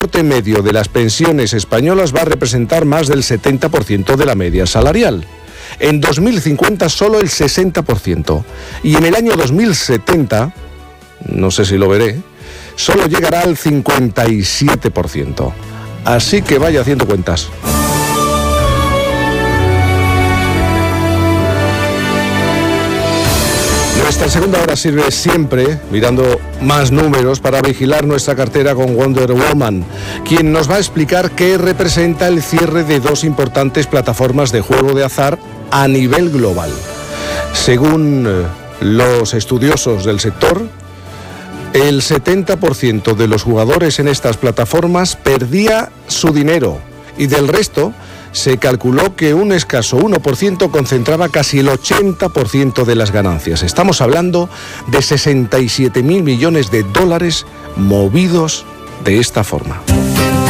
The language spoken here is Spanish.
importe medio de las pensiones españolas va a representar más del 70% de la media salarial. En 2050 solo el 60%. Y en el año 2070, no sé si lo veré, solo llegará al 57%. Así que vaya haciendo cuentas. Nuestra segunda hora sirve siempre, mirando más números, para vigilar nuestra cartera con Wonder Woman, quien nos va a explicar qué representa el cierre de dos importantes plataformas de juego de azar a nivel global. Según los estudiosos del sector, el 70% de los jugadores en estas plataformas perdía su dinero y del resto se calculó que un escaso 1% concentraba casi el 80% de las ganancias. Estamos hablando de 67.000 millones de dólares movidos de esta forma.